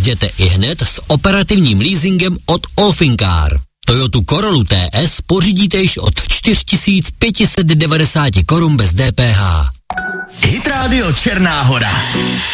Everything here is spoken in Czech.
Jezděte ihned s operativním leasingem od Olfinkar. Toyotu Corollu TS pořídíte již od 4590 korun bez DPH. Hit Radio Černá Hora.